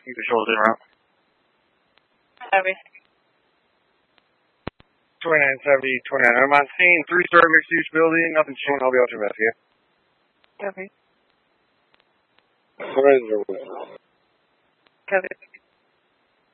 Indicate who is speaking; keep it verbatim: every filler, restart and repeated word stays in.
Speaker 1: You control zero.
Speaker 2: Copy.
Speaker 1: twenty-nine seventy, twenty-nine. I'm on scene, three-story mixed-use building, nothing showing, I'll be out to investigate.
Speaker 2: Copy.
Speaker 1: Where is it?
Speaker 2: Copy.